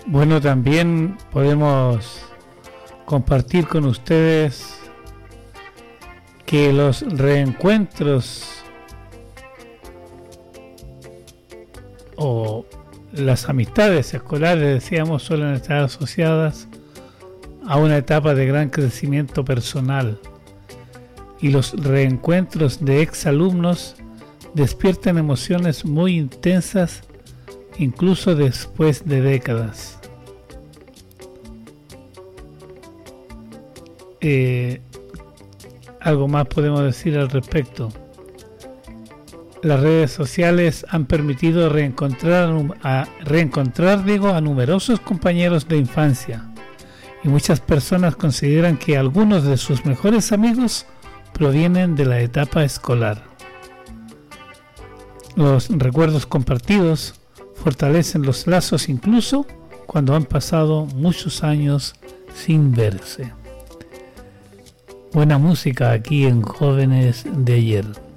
Bueno, también podemos compartir con ustedes que los reencuentros o las amistades escolares, decíamos, suelen estar asociadas a una etapa de gran crecimiento personal, y los reencuentros de exalumnos despiertan emociones muy intensas incluso después de décadas. Algo más podemos decir al respecto. Las redes sociales han permitido reencontrar a numerosos compañeros de infancia, y muchas personas consideran que algunos de sus mejores amigos provienen de la etapa escolar. Los recuerdos compartidos fortalecen los lazos incluso cuando han pasado muchos años sin verse. Buena música aquí en Jóvenes de Ayer.